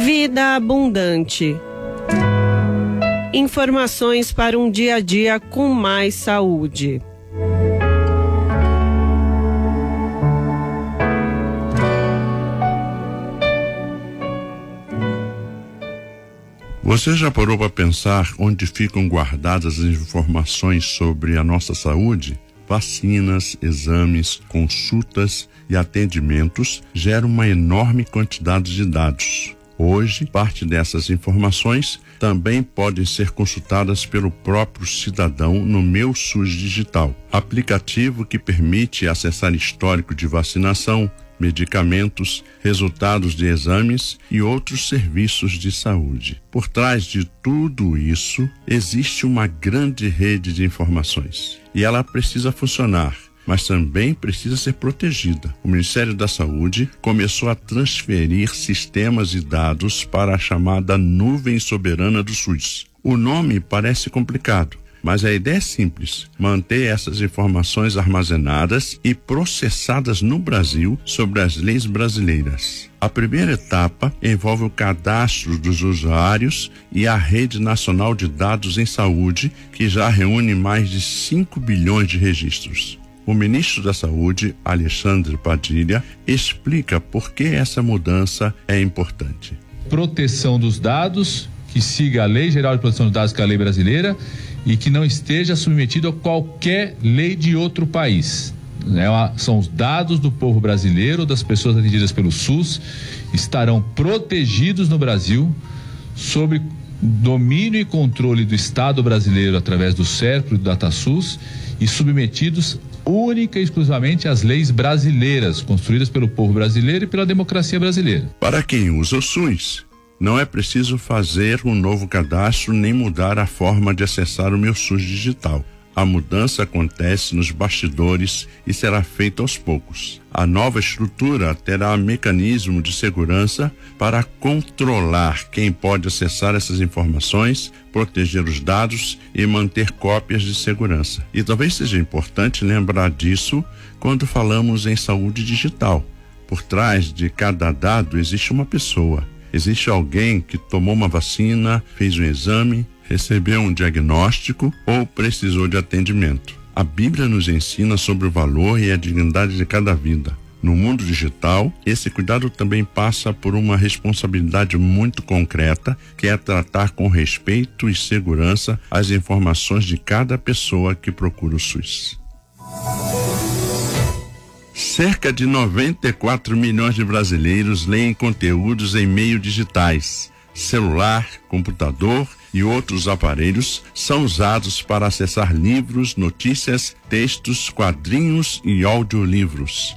Vida abundante. Informações para um dia a dia com mais saúde. Você já parou para pensar onde ficam guardadas as informações sobre a nossa saúde? Vacinas, exames, consultas e atendimentos geram uma enorme quantidade de dados. Hoje, parte dessas informações também podem ser consultadas pelo próprio cidadão no Meu SUS Digital, aplicativo que permite acessar histórico de vacinação, medicamentos, resultados de exames e outros serviços de saúde. Por trás de tudo isso, existe uma grande rede de informações e ela precisa funcionar, mas também precisa ser protegida. O Ministério da Saúde começou a transferir sistemas e dados para a chamada Nuvem Soberana do SUS. O nome parece complicado, mas a ideia é simples: manter essas informações armazenadas e processadas no Brasil sobre as leis brasileiras. A primeira etapa envolve o cadastro dos usuários e a Rede Nacional de Dados em Saúde, que já reúne mais de 5 bilhões de registros. O ministro da Saúde, Alexandre Padilha, explica por que essa mudança é importante. Proteção dos dados, que siga a Lei Geral de Proteção dos Dados, que é a lei brasileira, e que não esteja submetido a qualquer lei de outro país. São os dados do povo brasileiro, das pessoas atendidas pelo SUS, estarão protegidos no Brasil, sob domínio e controle do Estado brasileiro através do SERPRO e do DataSUS, e submetidos única e exclusivamente às leis brasileiras, construídas pelo povo brasileiro e pela democracia brasileira. Para quem usa o SUS, não é preciso fazer um novo cadastro nem mudar a forma de acessar o Meu SUS Digital. A mudança acontece nos bastidores e será feita aos poucos. A nova estrutura terá mecanismo de segurança para controlar quem pode acessar essas informações, proteger os dados e manter cópias de segurança. E talvez seja importante lembrar disso quando falamos em saúde digital. Por trás de cada dado existe uma pessoa. Existe alguém que tomou uma vacina, fez um exame, recebeu um diagnóstico ou precisou de atendimento. A Bíblia nos ensina sobre o valor e a dignidade de cada vida. No mundo digital, esse cuidado também passa por uma responsabilidade muito concreta, que é tratar com respeito e segurança as informações de cada pessoa que procura o SUS. Cerca de 94 milhões de brasileiros leem conteúdos em meios digitais. Celular, computador e outros aparelhos são usados para acessar livros, notícias, textos, quadrinhos e audiolivros.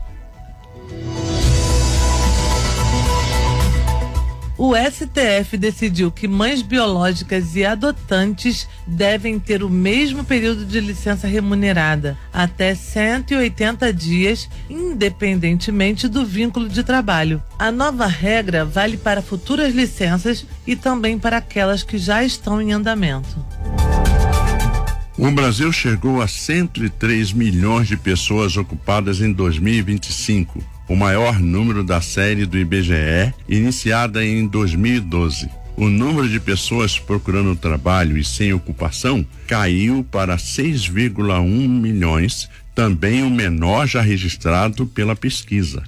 O STF decidiu que mães biológicas e adotantes devem ter o mesmo período de licença remunerada, até 180 dias, independentemente do vínculo de trabalho. A nova regra vale para futuras licenças e também para aquelas que já estão em andamento. O Brasil chegou a 103 milhões de pessoas ocupadas em 2025. O maior número da série do IBGE, iniciada em 2012. O número de pessoas procurando trabalho e sem ocupação caiu para 6,1 milhões, também o menor já registrado pela pesquisa.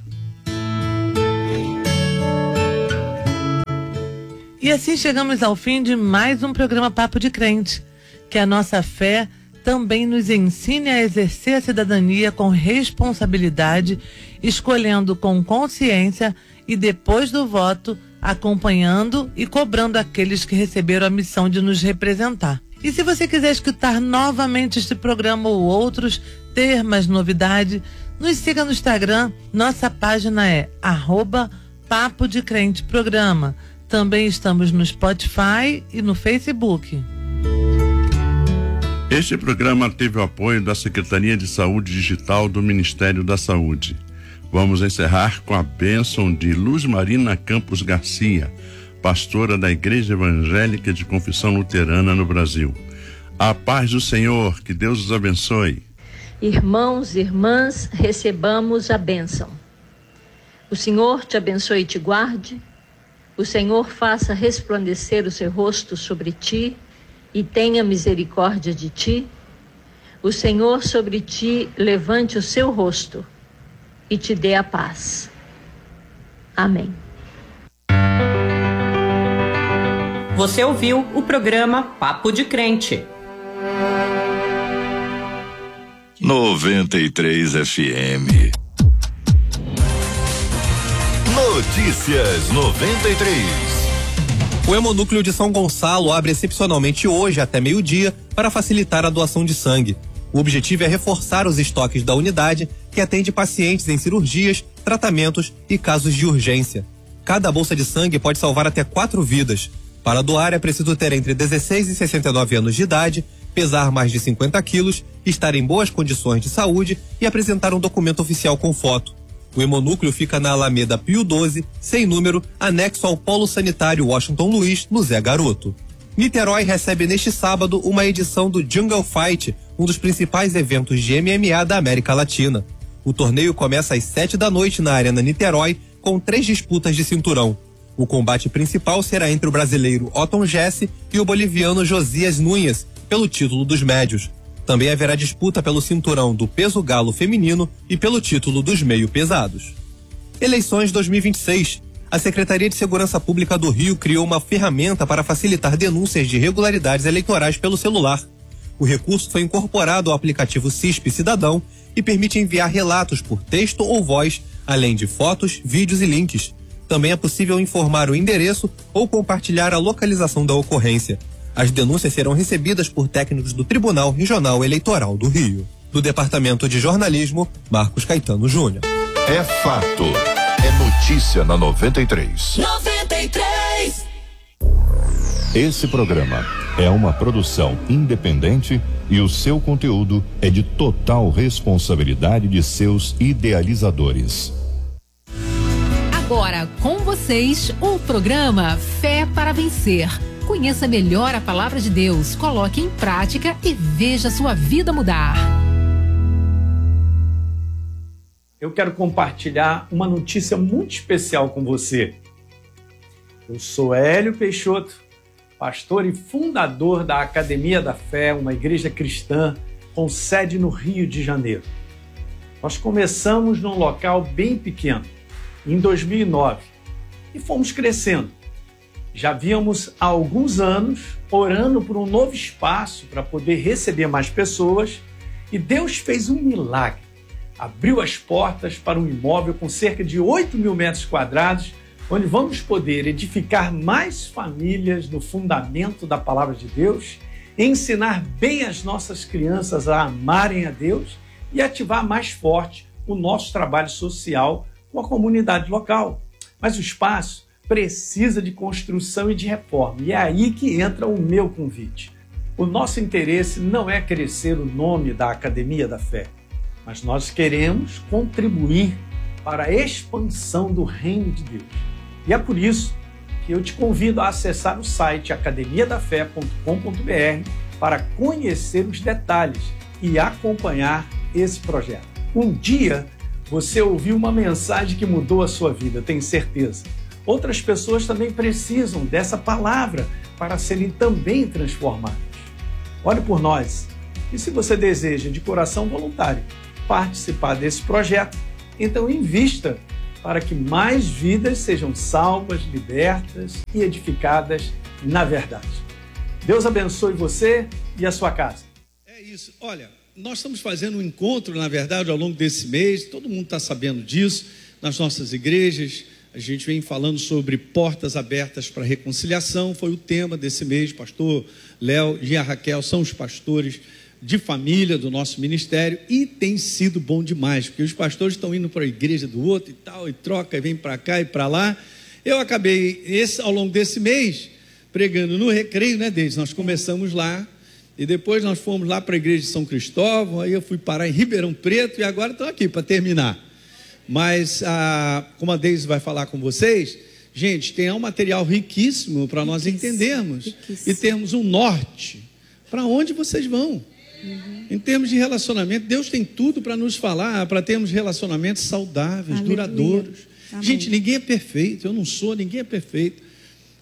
E assim chegamos ao fim de mais um programa Papo de Crente. Que a nossa fé também nos ensine a exercer a cidadania com responsabilidade, escolhendo com consciência e, depois do voto, acompanhando e cobrando aqueles que receberam a missão de nos representar. E se você quiser escutar novamente este programa ou outros, ter mais novidade, nos siga no Instagram. Nossa página é @Papo de Crente Programa. Também estamos no Spotify e no Facebook. Este programa teve o apoio da Secretaria de Saúde Digital do Ministério da Saúde. Vamos encerrar com a bênção de Luz Marina Campos Garcia, pastora da Igreja Evangélica de Confissão Luterana no Brasil. A paz do Senhor, que Deus os abençoe. Irmãos e irmãs, recebamos a bênção. O Senhor te abençoe e te guarde. O Senhor faça resplandecer o seu rosto sobre ti e tenha misericórdia de ti. O Senhor sobre ti levante o seu rosto e te dê a paz. Amém. Você ouviu o programa Papo de Crente. 93 FM. Notícias 93. O Hemonúcleo de São Gonçalo abre excepcionalmente hoje até meio-dia para facilitar a doação de sangue. O objetivo é reforçar os estoques da unidade, que atende pacientes em cirurgias, tratamentos e casos de urgência. Cada bolsa de sangue pode salvar até 4 vidas. Para doar é preciso ter entre 16 e 69 anos de idade, pesar mais de 50 quilos, estar em boas condições de saúde e apresentar um documento oficial com foto. O Hemonúcleo fica na Alameda Pio 12, sem número, anexo ao Polo Sanitário Washington Luiz, no Zé Garoto. Niterói recebe neste sábado uma edição do Jungle Fight, um dos principais eventos de MMA da América Latina. O torneio começa às 7 da noite na Arena Niterói, com 3 disputas de cinturão. O combate principal será entre o brasileiro Otton Jesse e o boliviano Josias Núñez, pelo título dos médios. Também haverá disputa pelo cinturão do peso galo feminino e pelo título dos meio pesados. Eleições 2026. A Secretaria de Segurança Pública do Rio criou uma ferramenta para facilitar denúncias de irregularidades eleitorais pelo celular. O recurso foi incorporado ao aplicativo CISP Cidadão e permite enviar relatos por texto ou voz, além de fotos, vídeos e links. Também é possível informar o endereço ou compartilhar a localização da ocorrência. As denúncias serão recebidas por técnicos do Tribunal Regional Eleitoral do Rio. Do Departamento de Jornalismo, Marcos Caetano Júnior. É fato. É notícia na 93. 93. Esse programa é uma produção independente e o seu conteúdo é de total responsabilidade de seus idealizadores. Agora com vocês o programa Fé para Vencer. Conheça melhor a palavra de Deus, coloque em prática e veja sua vida mudar. Eu quero compartilhar uma notícia muito especial com você. Eu sou Hélio Peixoto, pastor e fundador da Academia da Fé, uma igreja cristã com sede no Rio de Janeiro. Nós começamos num local bem pequeno, em 2009, e fomos crescendo. Já víamos há alguns anos orando por um novo espaço para poder receber mais pessoas e Deus fez um milagre. Abriu as portas para um imóvel com cerca de 8.000 metros quadrados, onde vamos poder edificar mais famílias no fundamento da palavra de Deus, ensinar bem as nossas crianças a amarem a Deus e ativar mais forte o nosso trabalho social com a comunidade local. Mas o espaço precisa de construção e de reforma, e é aí que entra o meu convite. O nosso interesse não é crescer o nome da Academia da Fé, mas nós queremos contribuir para a expansão do reino de Deus. E é por isso que eu te convido a acessar o site academiadafé.com.br para conhecer os detalhes e acompanhar esse projeto. Um dia você ouviu uma mensagem que mudou a sua vida, tenho certeza. Outras pessoas também precisam dessa palavra para serem também transformadas. Ore por nós. E se você deseja de coração voluntário participar desse projeto, então invista para que mais vidas sejam salvas, libertas e edificadas na verdade. Deus abençoe você e a sua casa. É isso. Olha, nós estamos fazendo um encontro, na verdade, ao longo desse mês. Todo mundo está sabendo disso. Nas nossas igrejas, a gente vem falando sobre portas abertas para reconciliação. Foi o tema desse mês. Pastor Léo e a Raquel são os pastores de família do nosso ministério e tem sido bom demais, porque os pastores estão indo para a igreja do outro e tal, e troca, e vem para cá e para lá. Eu acabei, ao longo desse mês, pregando no Recreio, né, Deise? Nós começamos lá, e depois nós fomos lá para a igreja de São Cristóvão, aí eu fui parar em Ribeirão Preto, e agora estou aqui para terminar. Mas, como a Deise vai falar com vocês, gente, tem um material riquíssimo para nós entendermos e termos um norte para onde vocês vão. Em termos de relacionamento, Deus tem tudo para nos falar, para termos relacionamentos saudáveis, duradouros. Amém. Gente, ninguém é perfeito, eu não sou, ninguém é perfeito.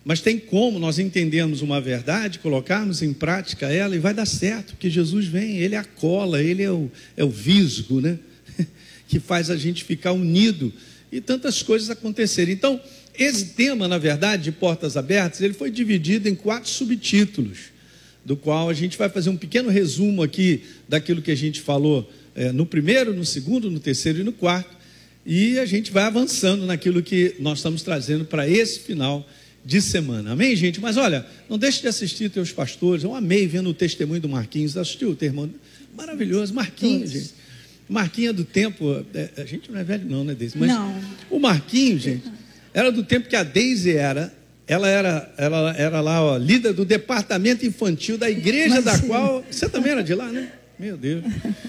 Mas tem como nós entendermos uma verdade, colocarmos em prática ela e vai dar certo, porque Jesus vem, Ele é a cola, Ele é o visgo, né? Que faz a gente ficar unido e tantas coisas acontecerem. Então, esse tema, na verdade, de portas abertas, ele foi dividido em 4 subtítulos, do qual a gente vai fazer um pequeno resumo aqui daquilo que a gente falou no primeiro, no segundo, no terceiro e no quarto, e a gente vai avançando naquilo que nós estamos trazendo para esse final de semana. Amém, gente? Mas olha, não deixe de assistir teus pastores. Eu amei vendo o testemunho do Marquinhos. Assistiu o testemunho? Maravilhoso. Marquinhos, gente. Marquinhos é do tempo... A gente não é velho não, né, Deise? Mas não. O Marquinhos, gente, era do tempo que a Deise era... Ela era lá, ó, líder do departamento infantil da igreja da qual... Você também era de lá, né? Meu Deus.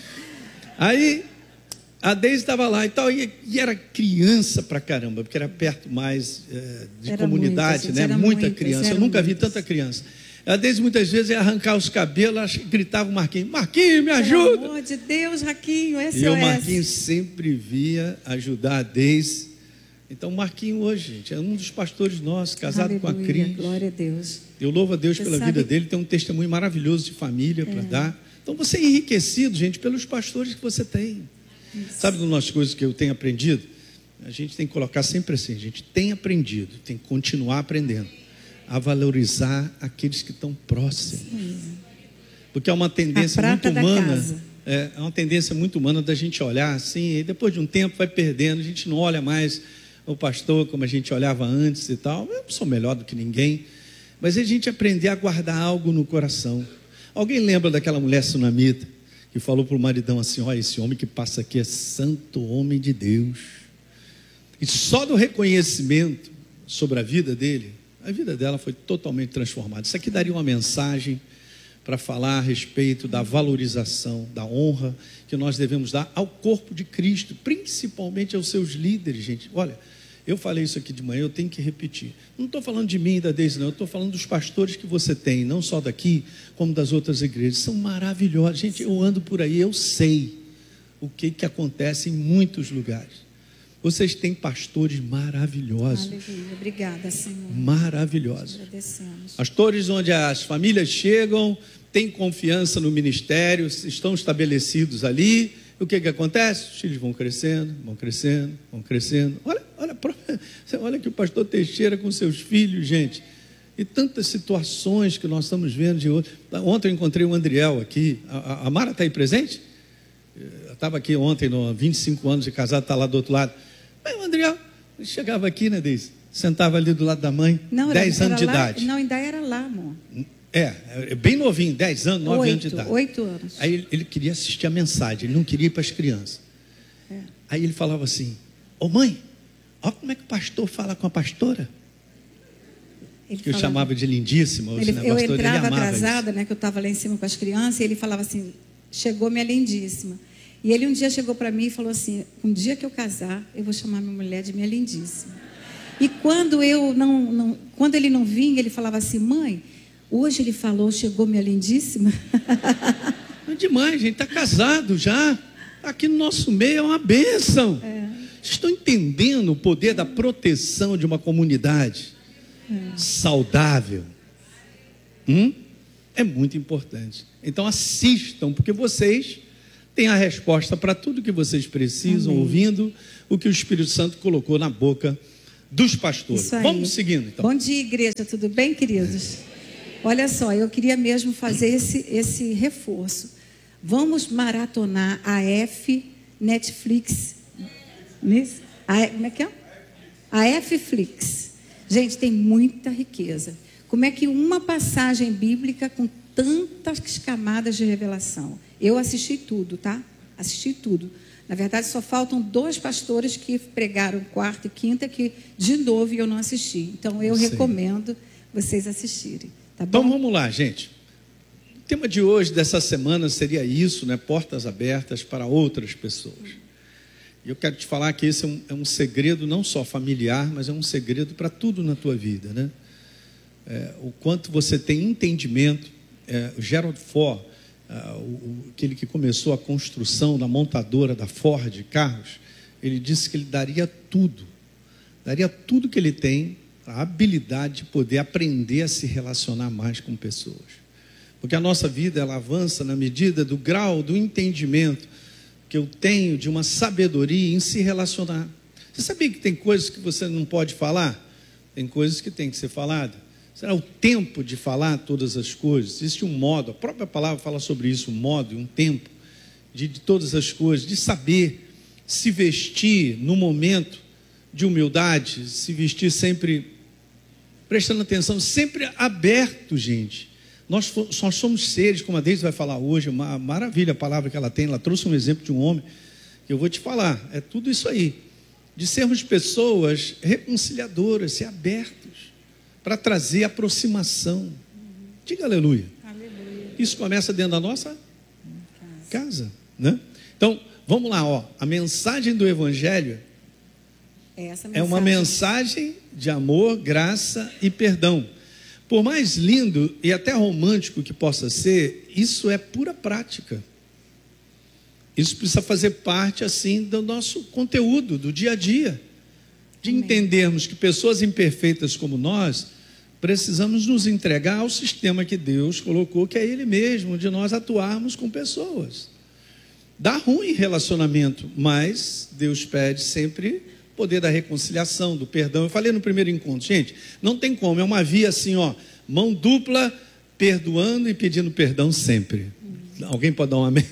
Aí... A Deise estava lá e tal, e era criança pra caramba, porque era perto mais de comunidade, né? Muita criança, eu nunca vi tanta criança. A Deise muitas vezes ia arrancar os cabelos, ela gritava o Marquinhos, Marquinhos, me ajuda! Pelo amor de Deus, Raquinho, SOS. E o Marquinhos sempre via ajudar a Deise. Então o Marquinhos hoje, gente, é um dos pastores nossos, casado com a Cris. Glória a Deus. Eu louvo a Deus pela vida dele, tem um testemunho maravilhoso de família para dar. Então você é enriquecido, gente, pelos pastores que você tem. Isso. Sabe uma das coisas que eu tenho aprendido? A gente tem que colocar sempre assim, a gente tem aprendido, tem que continuar aprendendo a valorizar aqueles que estão próximos. Sim. Porque é uma tendência muito humana, é uma tendência muito humana da gente olhar assim, e depois de um tempo vai perdendo, a gente não olha mais o pastor como a gente olhava antes e tal. Eu não sou melhor do que ninguém, mas a gente aprender a guardar algo no coração. Alguém lembra daquela mulher sunamita que falou para o maridão assim, olha, esse homem que passa aqui é santo homem de Deus. E só do reconhecimento sobre a vida dele, a vida dela foi totalmente transformada. Isso aqui daria uma mensagem para falar a respeito da valorização, da honra que nós devemos dar ao corpo de Cristo, principalmente aos seus líderes, gente. Olha, eu falei isso aqui de manhã, eu tenho que repetir. Não estou falando de mim e da Deise, não. Eu estou falando dos pastores que você tem, não só daqui, como das outras igrejas. São maravilhosos. Gente, eu ando por aí, eu sei o que acontece em muitos lugares. Vocês têm pastores maravilhosos. Aleluia. Obrigada, Senhor. Maravilhosos. Agradecemos. Pastores onde as famílias chegam, têm confiança no ministério, estão estabelecidos ali. O que acontece? Os filhos vão crescendo, vão crescendo, vão crescendo. Olha que o pastor Teixeira com seus filhos, gente. E tantas situações que nós estamos vendo de hoje. Ontem eu encontrei o Andriel aqui. A Mara está aí presente? Eu estava aqui ontem, 25 anos de casado, está lá do outro lado. Mas o Andriel chegava aqui, né, Deise? Sentava ali do lado da mãe, 10 anos de idade. Não, ainda era lá, amor. É bem novinho, 10 anos, 9 anos de idade. 8 anos. Aí ele queria assistir a mensagem, ele não queria ir para as crianças. Aí ele falava assim, ô mãe, olha como é que o pastor fala com a pastora. Que eu chamava de lindíssima. Eu entrava atrasada, né, que eu estava lá em cima com as crianças, e ele falava assim, chegou minha lindíssima. E ele um dia chegou para mim e falou assim, um dia que eu casar, eu vou chamar minha mulher de minha lindíssima. E quando quando ele não vinha, ele falava assim, mãe, hoje ele falou, chegou minha lindíssima. É demais, gente, está casado já. Aqui no nosso meio é uma bênção. Vocês estão entendendo o poder da proteção de uma comunidade saudável? É muito importante. Então assistam, porque vocês têm a resposta para tudo que vocês precisam, ouvindo o que o Espírito Santo colocou na boca dos pastores. Vamos seguindo, então. Bom dia, igreja, tudo bem, queridos? Olha só, eu queria mesmo fazer esse reforço. Vamos maratonar a Netflix. Como é que é? A Flix. Gente, tem muita riqueza. Como é que uma passagem bíblica com tantas camadas de revelação? Eu assisti tudo, tá? Assisti tudo. Na verdade, só faltam 2 pastores que pregaram quarta e quinta, que de novo eu não assisti. Então, eu recomendo vocês assistirem. Tá bom? Então, vamos lá, gente. O tema de hoje, dessa semana, seria isso, né? Portas abertas para outras pessoas. E eu quero te falar que esse é um segredo não só familiar, mas é um segredo para tudo na tua vida, né? O quanto você tem entendimento. O Gerald Ford, aquele que começou a construção da montadora da Ford Carros, ele disse que ele daria tudo que ele tem a habilidade de poder aprender a se relacionar mais com pessoas. Porque a nossa vida, ela avança na medida do grau do entendimento que eu tenho de uma sabedoria em se relacionar. Você sabia que tem coisas que você não pode falar? Tem coisas que tem que ser faladas. Será o tempo de falar todas as coisas? Existe um modo, a própria palavra fala sobre isso, um modo, um tempo de todas as coisas, de saber se vestir no momento de humildade, se vestir sempre prestando atenção, sempre aberto, gente. Nós somos seres, como a Deise vai falar hoje, uma maravilha a palavra que ela tem, ela trouxe um exemplo de um homem, que eu vou te falar, é tudo isso aí, de sermos pessoas reconciliadoras, ser abertos, para trazer aproximação. Diga aleluia. Aleluia. Isso começa dentro da nossa casa, né? Então, vamos lá, ó. A mensagem do Evangelho é uma mensagem de amor, graça e perdão. Por mais lindo e até romântico que possa ser, isso é pura prática. Isso precisa fazer parte, assim, do nosso conteúdo, do dia a dia. De entendermos que pessoas imperfeitas como nós, precisamos nos entregar ao sistema que Deus colocou, que é Ele mesmo, de nós atuarmos com pessoas. Dá ruim relacionamento, mas Deus pede sempre o poder da reconciliação, do perdão. Eu falei no primeiro encontro, gente, não tem como, é uma via assim, ó, mão dupla, perdoando e pedindo perdão sempre. Alguém pode dar um amém?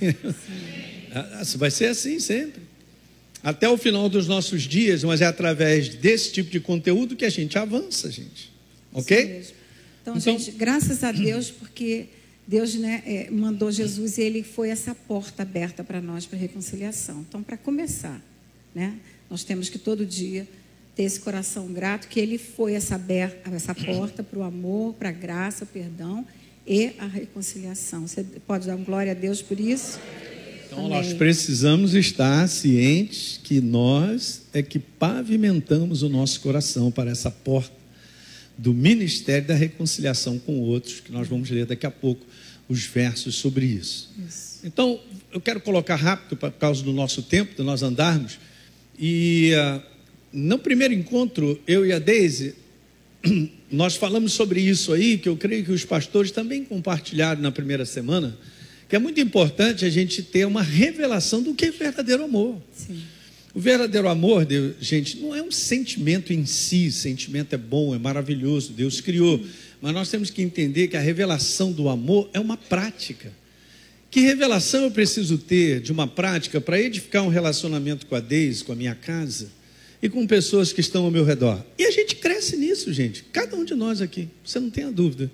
Vai ser assim sempre. Até o final dos nossos dias, mas é através desse tipo de conteúdo que a gente avança, gente. Ok? Então, gente, graças a Deus, porque Deus, né, mandou Jesus e Ele foi essa porta aberta para nós, para reconciliação. Então, para começar, né, nós temos que todo dia ter esse coração grato, que Ele foi essa porta para o amor, para a graça, o perdão e a reconciliação. Você pode dar glória a Deus por isso? Então, nós precisamos estar cientes que nós é que pavimentamos o nosso coração para essa porta do ministério da reconciliação com outros, que nós vamos ler daqui a pouco os versos sobre isso. Então, eu quero colocar rápido, por causa do nosso tempo, de nós andarmos, e no primeiro encontro, eu e a Deise, nós falamos sobre isso aí, que eu creio que os pastores também compartilharam na primeira semana, que é muito importante a gente ter uma revelação do que é verdadeiro amor. Sim. O verdadeiro amor, Deus, gente, não é um sentimento em si. Sentimento é bom, é maravilhoso, Deus criou. Mas nós temos que entender que a revelação do amor é uma prática. Que revelação eu preciso ter de uma prática para edificar um relacionamento com a Deise, com a minha casa e com pessoas que estão ao meu redor? E a gente cresce nisso, gente. Cada um de nós aqui, você não tenha dúvida.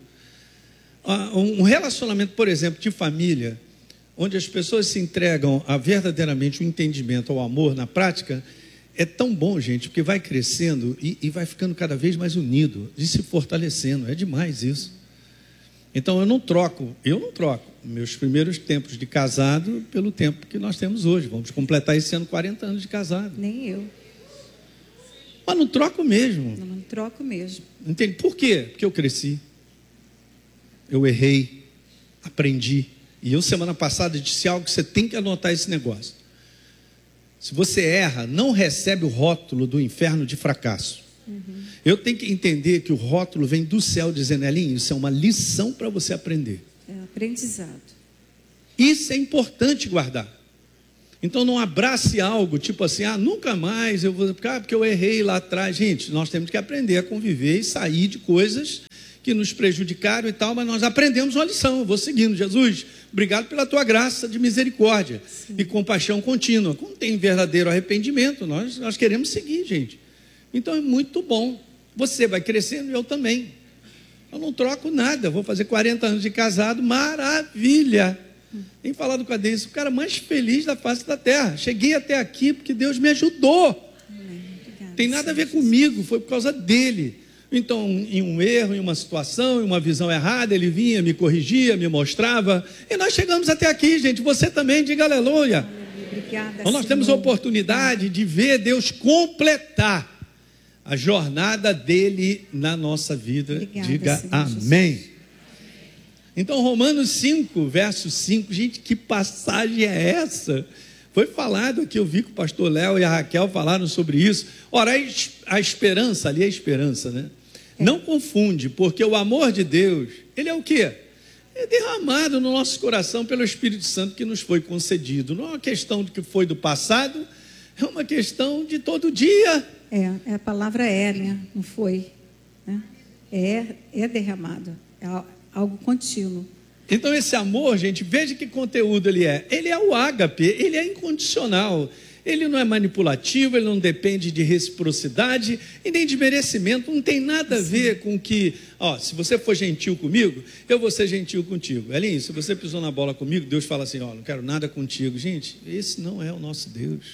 Um relacionamento, por exemplo, de família, onde as pessoas se entregam a verdadeiramente o entendimento, ao amor na prática, é tão bom, gente, porque vai crescendo e vai ficando cada vez mais unido e se fortalecendo. É demais isso. Então eu não troco meus primeiros tempos de casado pelo tempo que nós temos hoje. Vamos completar esse ano 40 anos de casado. Nem eu. Mas não troco mesmo. Não troco mesmo. Entende? Por quê? Porque eu cresci. Eu errei, aprendi. E eu, semana passada, disse algo que você tem que anotar esse negócio. Se você erra, não recebe o rótulo do inferno de fracasso. Eu tenho que entender que o rótulo vem do céu, dizendo, Elinho, isso é uma lição para você aprender. É aprendizado. Isso é importante guardar. Então não abrace algo tipo assim, nunca mais eu vou ficar porque eu errei lá atrás. Gente, nós temos que aprender a conviver e sair de coisas que nos prejudicaram e tal, mas nós aprendemos uma lição. Eu vou seguindo. Jesus, obrigado pela tua graça de misericórdia e compaixão contínua. Quando tem verdadeiro arrependimento, nós queremos seguir, gente. Então é muito bom. Você vai crescendo e eu também. Eu não troco nada. Vou fazer 40 anos de casado, maravilha. Tem falado com a Deise, o cara mais feliz da face da terra. Cheguei até aqui porque Deus me ajudou. Tem nada a ver comigo, foi por causa dele. Então, em um erro, em uma situação, em uma visão errada, ele vinha, me corrigia, me mostrava. E nós chegamos até aqui, gente. Você também, diga aleluia. Obrigada, então, nós temos a oportunidade de ver Deus completar a jornada dele na nossa vida. Obrigada, diga Senhor amém. Jesus. Então, Romanos 5, verso 5. Gente, que passagem é essa? Foi falado aqui, eu vi que o pastor Léo e a Raquel falaram sobre isso. Ora, a esperança, ali é a esperança, né? Não confunde, porque o amor de Deus, ele é o quê? É derramado no nosso coração pelo Espírito Santo que nos foi concedido. Não é uma questão de que foi do passado, é uma questão de todo dia. A palavra né? Não foi. Né? É derramado, é algo contínuo. Então esse amor, gente, veja que conteúdo ele é. Ele é o ágape, ele é incondicional. Ele não é manipulativo, ele não depende de reciprocidade e nem de merecimento. Não tem nada a ver com que, se você for gentil comigo, eu vou ser gentil contigo. Elinho, se você pisou na bola comigo, Deus fala assim, não quero nada contigo. Gente, esse não é o nosso Deus.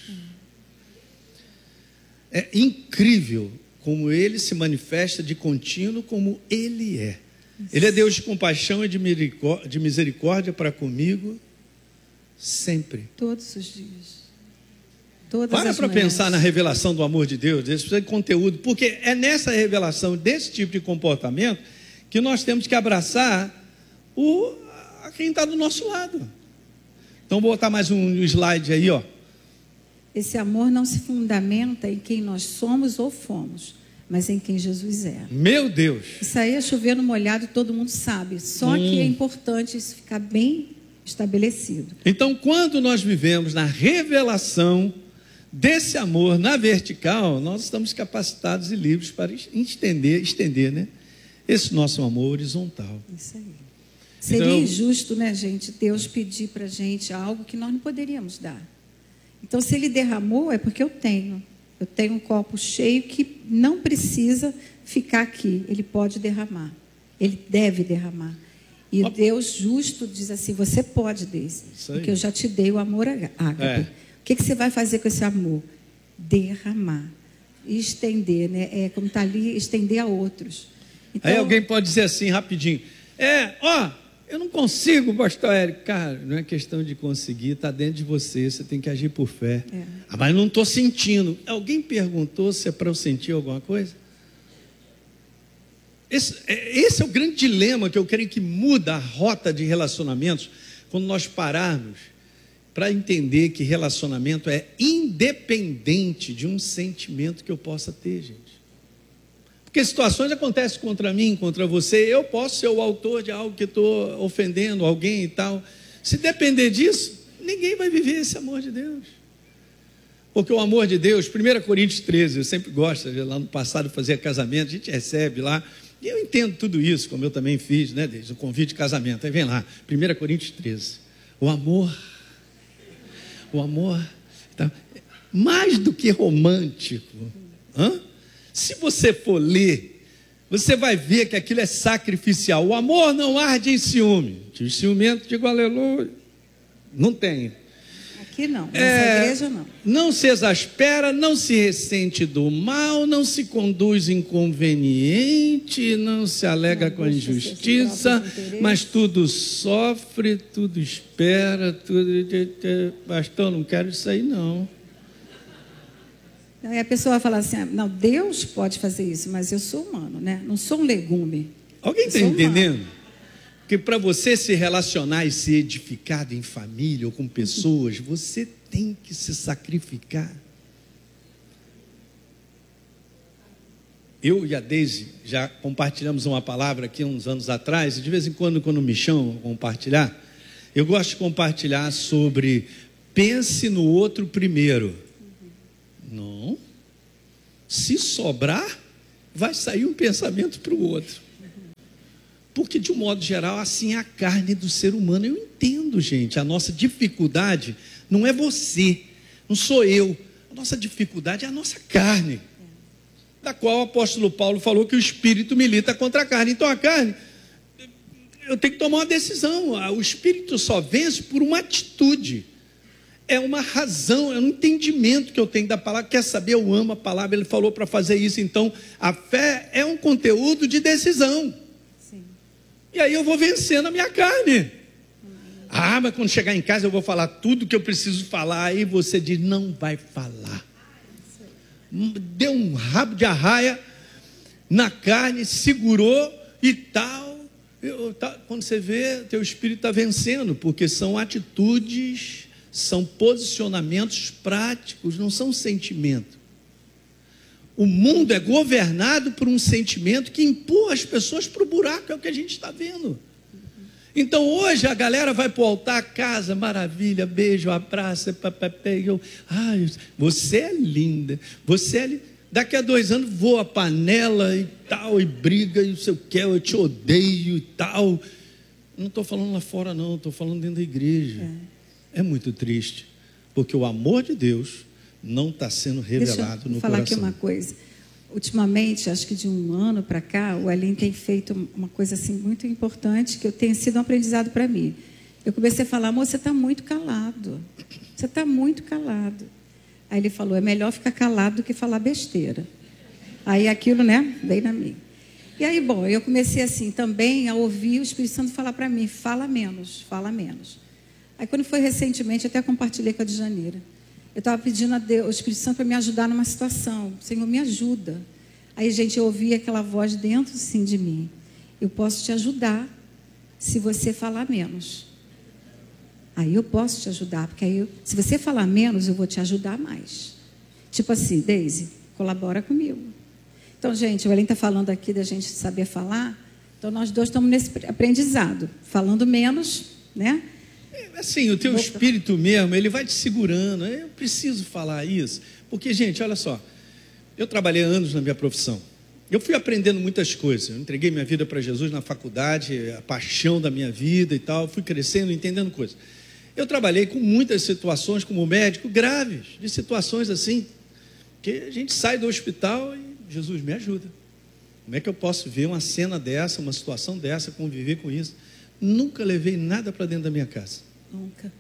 É incrível como ele se manifesta de contínuo, como ele é. Ele é Deus de compaixão e de misericórdia para comigo sempre. Todos os dias. Para pensar na revelação do amor de Deus, desse conteúdo, porque é nessa revelação desse tipo de comportamento que nós temos que abraçar quem está do nosso lado. Então vou botar mais um slide aí, Esse amor não se fundamenta em quem nós somos ou fomos, mas em quem Jesus é. Meu Deus! Isso aí é chover no molhado, todo mundo sabe. Só que é importante isso ficar bem estabelecido. Então, quando nós vivemos na revelação desse amor na vertical, nós estamos capacitados e livres para estender, né, esse nosso amor horizontal. Isso aí. Seria injusto, né, gente, Deus pedir para a gente algo que nós não poderíamos dar. Então, se Ele derramou, é porque eu tenho um copo cheio que não precisa ficar aqui. Ele pode derramar. Ele deve derramar. E Deus justo diz assim, você pode desse, porque eu já te dei o amor ágape. O que você vai fazer com esse amor? Derramar. E estender, né? Como está ali, estender a outros. Então, aí alguém pode dizer assim, rapidinho, eu não consigo, pastor Érico. Cara, não é questão de conseguir, está dentro de você, você tem que agir por fé. Mas não estou sentindo. Alguém perguntou se é para eu sentir alguma coisa? Esse é o grande dilema que eu creio que muda a rota de relacionamentos, quando nós pararmos para entender que relacionamento é independente de um sentimento que eu possa ter, gente. Porque situações acontecem contra mim, contra você, eu posso ser o autor de algo que estou ofendendo alguém e tal. Se depender disso, ninguém vai viver esse amor de Deus. Porque o amor de Deus, 1 Coríntios 13, eu sempre gosto, lá no passado fazia casamento, a gente recebe lá, e eu entendo tudo isso, como eu também fiz, né, desde o convite de casamento. Aí vem lá, 1 Coríntios 13, o amor, tá, mais do que romântico, se você for ler, você vai ver que aquilo é sacrificial. O amor não arde em ciúme. Tive ciumento, digo aleluia. Não tem. Aqui não, nessa igreja não. Não se exaspera, não se ressente do mal, não se conduz inconveniente, não se alegra com a injustiça, mas tudo sofre, tudo espera, tudo... Pastor, não quero isso aí não. Aí a pessoa vai falar assim, não, Deus pode fazer isso, mas eu sou humano, né? Não sou um legume. Alguém está entendendo? Porque para você se relacionar e ser edificado em família ou com pessoas, você tem que se sacrificar. Eu e a Deise já compartilhamos uma palavra aqui uns anos atrás, e de vez em quando me chamam a compartilhar, eu gosto de compartilhar sobre pense no outro primeiro. Não. Se sobrar, vai sair um pensamento para o outro. Porque, de um modo geral, assim é a carne do ser humano. Eu entendo, gente, a nossa dificuldade não é você, não sou eu. A nossa dificuldade é a nossa carne, da qual o apóstolo Paulo falou que o espírito milita contra a carne. Então, a carne, eu tenho que tomar uma decisão. O espírito só vence por uma atitude. É uma razão, é um entendimento que eu tenho da palavra. Quer saber, eu amo a palavra, ele falou para fazer isso. Então, a fé é um conteúdo de decisão. Sim. E aí eu vou vencendo a minha carne. Mas quando chegar em casa eu vou falar tudo que eu preciso falar. Aí você diz, não vai falar. Deu um rabo de arraia na carne, segurou e tal. Quando você vê, teu espírito está vencendo, porque são atitudes... São posicionamentos práticos, não são sentimento. O mundo é governado por um sentimento que empurra as pessoas para o buraco, é o que a gente está vendo. Então hoje a galera vai para o altar, casa, maravilha, beijo, abraço, ai, você é linda, você é linda. Daqui a 2 anos voa a panela e tal, e briga, e não sei o que, eu te odeio e tal. Não estou falando lá fora não, estou falando dentro da igreja. É muito triste, porque o amor de Deus não está sendo revelado no coração. Deixa eu falar aqui uma coisa. Ultimamente, acho que de 1 ano para cá, o Aline tem feito uma coisa assim muito importante, que tem sido um aprendizado para mim. Eu comecei a falar, amor, você está muito calado. Você está muito calado. Aí ele falou, é melhor ficar calado do que falar besteira. Aí aquilo, né, veio na minha. E aí, bom, eu comecei assim também a ouvir o Espírito Santo falar para mim, fala menos, fala menos. Aí quando foi recentemente, até compartilhei com a Djaneira. Eu estava pedindo a Deus, o Espírito Santo para me ajudar numa situação. Senhor, me ajuda. Aí, gente, eu ouvi aquela voz dentro, sim, de mim. Eu posso te ajudar se você falar menos. Aí eu posso te ajudar, porque aí se você falar menos, eu vou te ajudar mais. Tipo assim, Deise, colabora comigo. Então, gente, o Elen está falando aqui da gente saber falar. Então, nós dois estamos nesse aprendizado. Falando menos, né? Assim, o teu espírito mesmo, ele vai te segurando. Eu preciso falar isso. Porque, gente, olha só. Eu trabalhei anos na minha profissão. Eu fui aprendendo muitas coisas. Eu entreguei minha vida para Jesus na faculdade, a paixão da minha vida e tal. Fui crescendo, entendendo coisas. Eu trabalhei com muitas situações como médico graves, de situações assim, que a gente sai do hospital e Jesus me ajuda. Como é que eu posso ver uma cena dessa, uma situação dessa, conviver com isso? Nunca levei nada para dentro da minha casa. Nunca.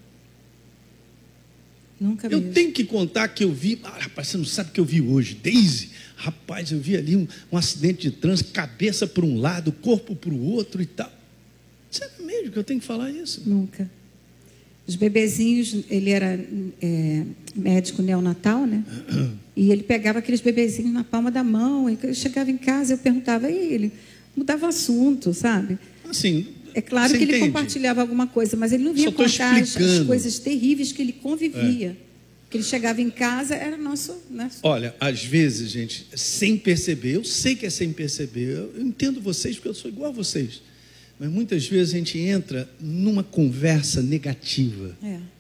Nunca mesmo. Eu tenho que contar que eu vi, rapaz, você não sabe o que eu vi hoje, Deise, rapaz, eu vi ali um acidente de trânsito, cabeça para um lado, corpo para o outro e tal. Sério mesmo que eu tenho que falar isso? Nunca. Os bebezinhos, ele era médico neonatal, né? E ele pegava aqueles bebezinhos na palma da mão, e eu chegava em casa, eu perguntava, e ele mudava o assunto, sabe? Assim, é claro que ele compartilhava alguma coisa, mas ele não vinha contar as coisas terríveis que ele convivia. Que ele chegava em casa, era nosso... Olha, às vezes, gente, sem perceber, eu sei que é sem perceber, eu entendo vocês porque eu sou igual a vocês, mas muitas vezes a gente entra numa conversa negativa.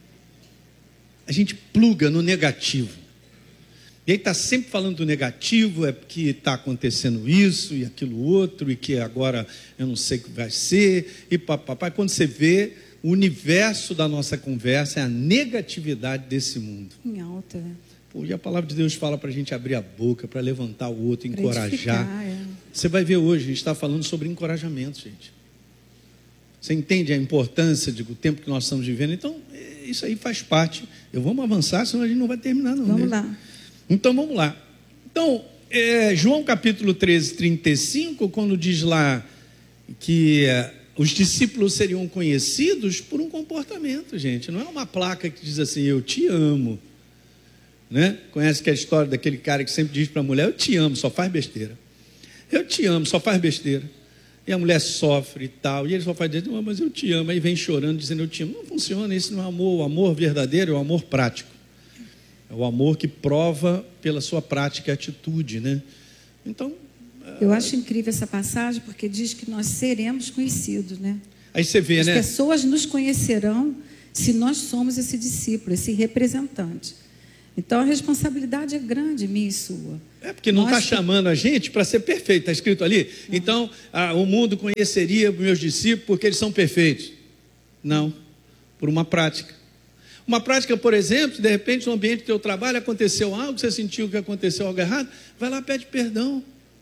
A gente pluga no negativo. E aí está sempre falando do negativo, é porque está acontecendo isso e aquilo outro, e que agora eu não sei o que vai ser, e papapá. Quando você vê, o universo da nossa conversa é a negatividade desse mundo. Em alta, né? Pô, e a palavra de Deus fala para a gente abrir a boca, para levantar o outro, encorajar. Você vai ver hoje, a gente está falando sobre encorajamento, gente. Você entende a importância do tempo que nós estamos vivendo? Então, isso aí faz parte. Vamos avançar, senão a gente não vai terminar, não. Vamos lá. Então, vamos lá. Então, João capítulo 13, 35, quando diz lá que os discípulos seriam conhecidos por um comportamento, gente. Não é uma placa que diz assim, eu te amo. Né? Conhece que a história daquele cara que sempre diz para a mulher, eu te amo, só faz besteira. Eu te amo, só faz besteira. E a mulher sofre e tal, e ele só faz dizer, mas eu te amo. Aí vem chorando, dizendo, eu te amo. Não funciona, isso não é amor. O amor verdadeiro é o amor prático. É o amor que prova pela sua prática e atitude, né? Então... Eu acho incrível essa passagem, porque diz que nós seremos conhecidos, né? Aí você vê, né? As pessoas nos conhecerão se nós somos esse discípulo, esse representante. Então, a responsabilidade é grande, minha e sua. É porque não está chamando a gente para ser perfeito, está escrito ali. Então, o mundo conheceria os meus discípulos porque eles são perfeitos. Não, por uma prática. Uma prática, por exemplo, de repente no ambiente do teu trabalho aconteceu algo, você sentiu que aconteceu algo errado, vai lá e pede perdão.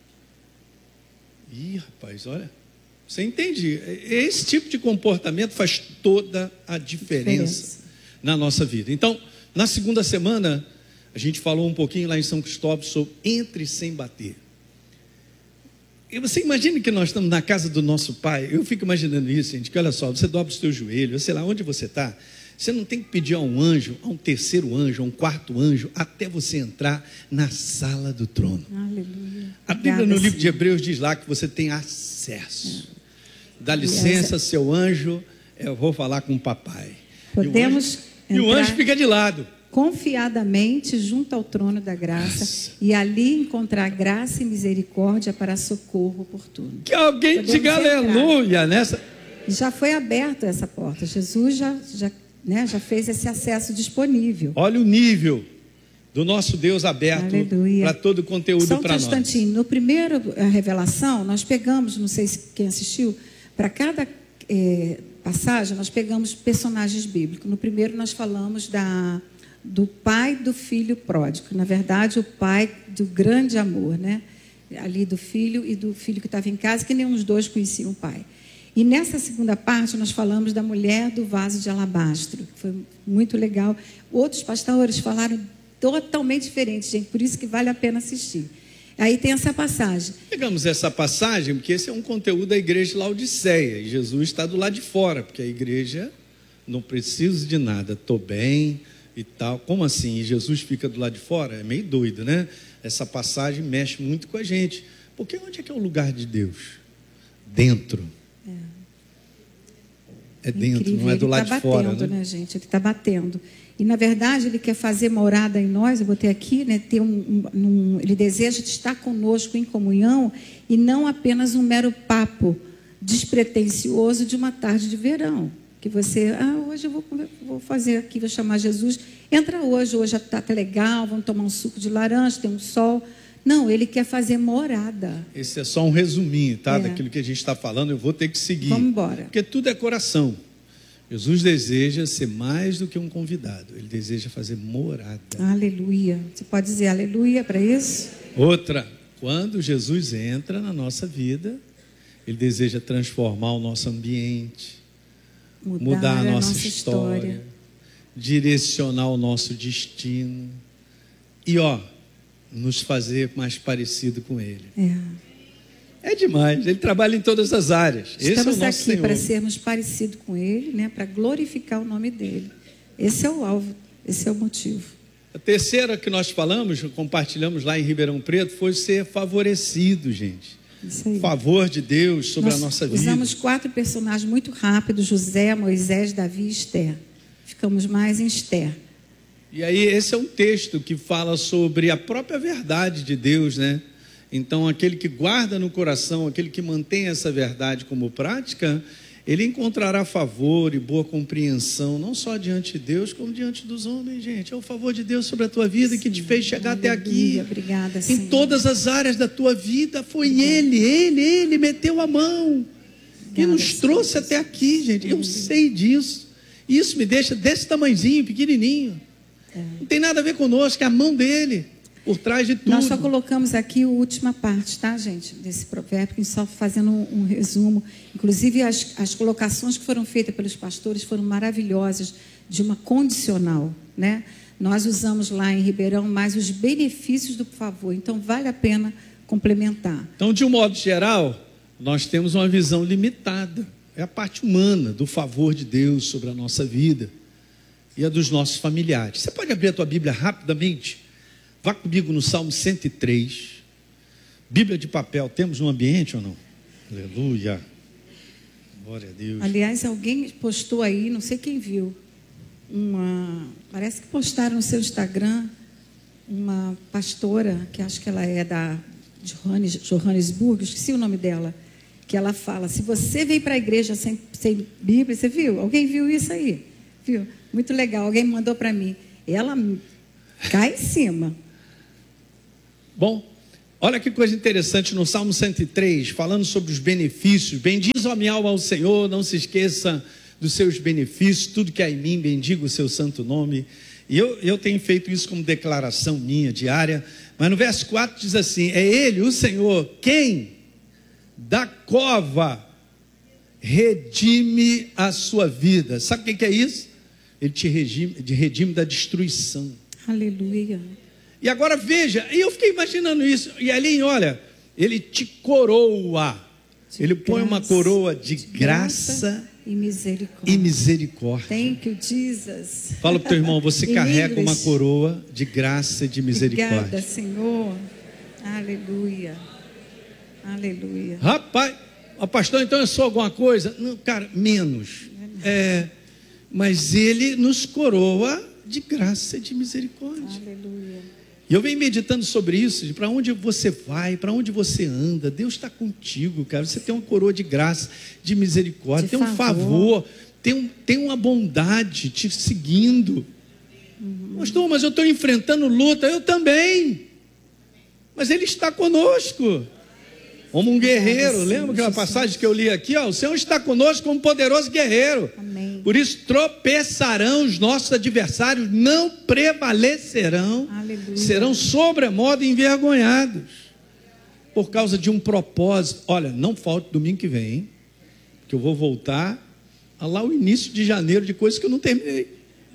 Ih, rapaz, olha, você entende? Esse tipo de comportamento faz toda a diferença na nossa vida. Então, na segunda semana, a gente falou um pouquinho lá em São Cristóvão sobre entre sem bater. E você imagina que nós estamos na casa do nosso pai, eu fico imaginando isso, gente, que olha só, você dobra os teus joelhos, sei lá onde você está, você não tem que pedir a um anjo, a um terceiro anjo, a um quarto anjo, até você entrar na sala do trono. Aleluia. A Bíblia no livro de Hebreus diz lá que você tem acesso. Dá licença, seu anjo, eu vou falar com o papai. Podemos e o anjo fica de lado. confiadamente junto ao trono da graça e ali encontrar graça e misericórdia para socorro oportuno. Que alguém diga aleluia nessa. Já foi aberta essa porta. Jesus já fez esse acesso disponível. Olha o nível do nosso Deus aberto para todo o conteúdo para nós. Só um instantinho. No primeiro revelação, nós pegamos, não sei se quem assistiu, para cada passagem, nós pegamos personagens bíblicos. No primeiro, nós falamos do pai do filho pródigo. Na verdade, o pai do grande amor, né? Ali do filho e do filho que estava em casa, que nenhum dos dois conheciam o pai. E nessa segunda parte, nós falamos da mulher do vaso de alabastro, que foi muito legal. Outros pastores falaram totalmente diferente, gente, por isso que vale a pena assistir. Aí tem essa passagem. Pegamos essa passagem, porque esse é um conteúdo da igreja de Laodiceia, e Jesus está do lado de fora, porque a igreja não precisa de nada, estou bem e tal. Como assim? E Jesus fica do lado de fora? É meio doido, né? Essa passagem mexe muito com a gente, porque onde é que é o lugar de Deus? Dentro. É dentro, incrível. Não é do lado de fora. Ele está batendo, né, gente? Ele está batendo. E, na verdade, ele quer fazer morada em nós, eu botei aqui, né, ter ele deseja estar conosco em comunhão e não apenas um mero papo despretensioso de uma tarde de verão. Que você, hoje eu vou fazer aqui, vou chamar Jesus, entra hoje está legal, vamos tomar um suco de laranja, tem um sol. Não, ele quer fazer morada. Esse é só um resuminho, tá? Daquilo que a gente está falando, eu vou ter que seguir. Vamos embora. Porque tudo é coração. Jesus deseja ser mais do que um convidado. Ele deseja fazer morada. Aleluia. Você pode dizer aleluia para isso? Outra, quando Jesus entra na nossa vida, ele deseja transformar o nosso ambiente, mudar a nossa história, direcionar o nosso destino e, nos fazer mais parecido com ele. É demais, ele trabalha em todas as áreas. Estamos esse é o nosso aqui para sermos parecidos com ele, né? Para glorificar o nome dele. Esse é o alvo, esse é o motivo. A terceira que nós compartilhamos lá em Ribeirão Preto, foi ser favorecido, gente. Isso aí. O favor de Deus sobre a nossa vida. Usamos 4 personagens muito rápidos: José, Moisés, Davi e Esther. Ficamos mais em Esther. E aí esse é um texto que fala sobre a própria verdade de Deus, né? Então aquele que guarda no coração, aquele que mantém essa verdade como prática, ele encontrará favor e boa compreensão, não só diante de Deus, como diante dos homens, gente. É o favor de Deus sobre a tua vida que te fez chegar até aqui. Obrigada, Senhor. Em todas as áreas da tua vida, foi Ele meteu a mão e nos trouxe até aqui, gente. Eu sei disso. Isso me deixa desse tamanhozinho, pequenininho. Não tem nada a ver conosco, é a mão dele por trás de tudo. Nós só colocamos aqui a última parte, tá, gente, desse provérbio, só fazendo um resumo. Inclusive, as colocações que foram feitas pelos pastores foram maravilhosas, de uma condicional, né? Nós usamos lá em Ribeirão mais os benefícios do favor, então vale a pena complementar. Então, de um modo geral, nós temos uma visão limitada. É a parte humana do favor de Deus sobre a nossa vida e a dos nossos familiares. Você pode abrir a tua Bíblia rapidamente? Vá comigo no Salmo 103. Bíblia de papel, temos no ambiente ou não? Aleluia. Glória a Deus. Aliás, alguém postou aí, não sei quem viu, parece que postaram no seu Instagram, uma pastora, que acho que ela é da Johannesburg, esqueci o nome dela, que ela fala: se você veio para a igreja sem Bíblia, você viu? Alguém viu isso aí? Viu? Muito legal, alguém mandou para mim. Ela cai em cima. Bom, olha que coisa interessante no Salmo 103, falando sobre os benefícios. Bendiz a minha alma ao Senhor, não se esqueça dos seus benefícios, tudo que há em mim, bendiga o seu santo nome. E eu tenho feito isso como declaração minha, diária. Mas no verso 4 diz assim: é Ele, o Senhor, quem da cova redime a sua vida. Sabe o que é isso? Ele te redime da destruição. Aleluia. E agora veja, eu fiquei imaginando isso. E ali, olha, ele te coroa. Ele põe uma coroa de graça e misericórdia. E misericórdia. Thank you, Jesus. Fala para o teu irmão: você carrega uma coroa de graça e de misericórdia. Obrigada, Senhor. Aleluia. Aleluia. Rapaz, pastor, então eu sou alguma coisa? Não, cara, menos. Mas ele nos coroa de graça e de misericórdia. Aleluia. E eu venho meditando sobre isso, de para onde você vai, para onde você anda. Deus está contigo, cara. Você tem uma coroa de graça, de misericórdia, tem um favor, tem uma bondade te seguindo. Pastor, mas eu estou enfrentando luta. Eu também. Mas Ele está conosco. Como um guerreiro. Lembra aquela passagem que eu li aqui? O Senhor está conosco como um poderoso guerreiro. Amém. Por isso tropeçarão os nossos adversários, não prevalecerão. Aleluia. Serão sobremodo envergonhados. Por causa de um propósito. Olha, não falte domingo que vem, hein? Que eu vou voltar a lá o início de janeiro de coisas que eu não terminei.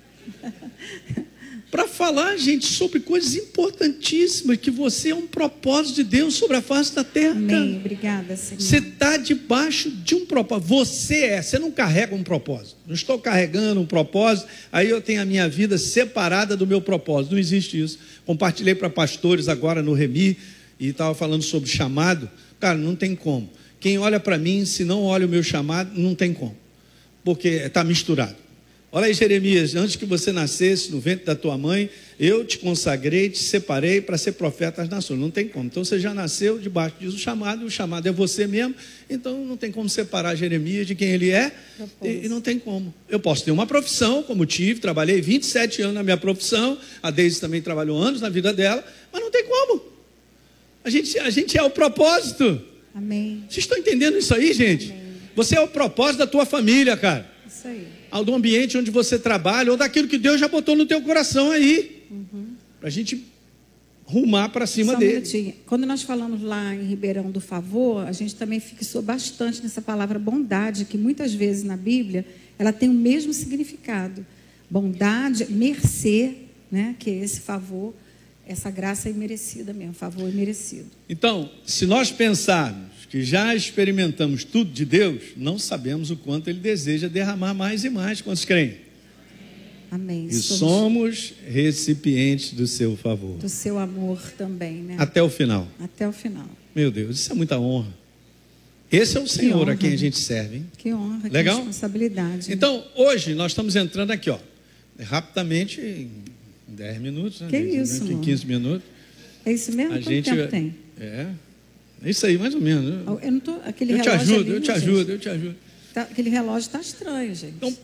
Para falar, gente, sobre coisas importantíssimas, que você é um propósito de Deus sobre a face da terra. Amém. Obrigada, Senhor. Você está debaixo de um propósito. Você não carrega um propósito. Não estou carregando um propósito, aí eu tenho a minha vida separada do meu propósito. Não existe isso. Compartilhei para pastores agora no Remi, e estava falando sobre chamado. Cara, não tem como. Quem olha para mim, se não olha o meu chamado, não tem como. Porque está misturado. Olha aí, Jeremias, antes que você nascesse no ventre da tua mãe, eu te consagrei, te separei para ser profeta às nações. Não tem como. Então você já nasceu debaixo disso, o chamado é você mesmo, então não tem como separar Jeremias de quem ele é, e não tem como. Eu posso ter uma profissão, como tive, trabalhei 27 anos na minha profissão, a Deise também trabalhou anos na vida dela, mas não tem como. A gente é o propósito. Amém. Vocês estão entendendo isso aí, gente? Amém. Você é o propósito da tua família, cara. Isso aí. Do ambiente onde você trabalha, ou daquilo que Deus já botou no teu coração aí, para a gente rumar para cima dele. Quando nós falamos lá em Ribeirão do Favor, a gente também fixou bastante nessa palavra bondade, que muitas vezes na Bíblia, ela tem o mesmo significado. Bondade, mercê, né? Que é esse favor, essa graça é imerecida mesmo, favor imerecido. Então, se nós pensarmos que já experimentamos tudo de Deus, não sabemos o quanto Ele deseja derramar mais e mais. Quantos creem? Amém. E somos recipientes do seu favor. Do seu amor também, né? Até o final. Até o final. Meu Deus, isso é muita honra. Esse é o Senhor a quem a gente serve, hein? Que honra, legal? Que responsabilidade. Então, hoje nós estamos entrando aqui, rapidamente, em 10 minutos, né? Que isso, em 15 minutos. É isso mesmo? Quanto tempo tem? É isso aí, mais ou menos. Eu não tô, aquele eu te relógio ajudo, ali, eu te ajudo, eu te ajudo. Aquele relógio está estranho, gente. Então,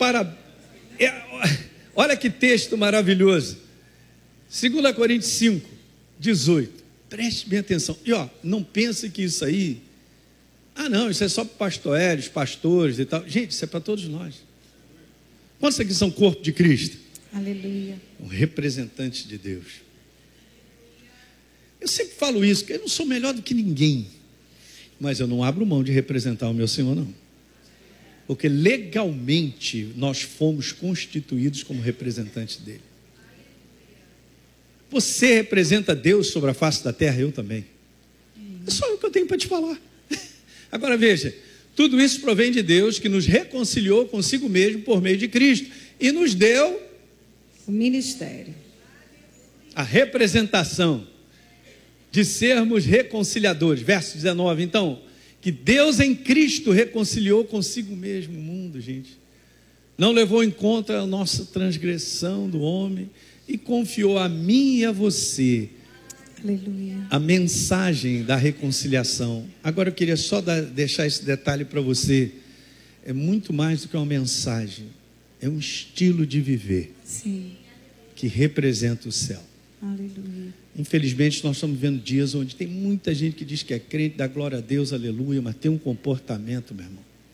olha que texto maravilhoso. 2 Coríntios 5, 18. Preste bem atenção. E não pense que isso aí... não, isso é só para pastores, pastores e tal. Gente, isso é para todos nós. Quantos aqui são corpo de Cristo? Aleluia. Um representante de Deus. Eu sempre falo isso, que eu não sou melhor do que ninguém, mas eu não abro mão de representar o meu Senhor, não. Porque legalmente nós fomos constituídos como representantes dele. Você representa Deus sobre a face da terra, eu também. É só o que eu tenho para te falar. Agora veja, tudo isso provém de Deus, que nos reconciliou consigo mesmo por meio de Cristo e nos deu o ministério, a representação de sermos reconciliadores. Verso 19, então, que Deus em Cristo reconciliou consigo mesmo o mundo, gente. Não levou em conta a nossa transgressão do homem e confiou a mim e a você, aleluia, a mensagem da reconciliação. Agora eu queria só deixar esse detalhe para você. É muito mais do que uma mensagem, é um estilo de viver. Sim. Que representa o céu. Aleluia. Infelizmente nós estamos vivendo dias onde tem muita gente que diz que é crente, dá glória a Deus, aleluia, mas tem um comportamento, meu irmão,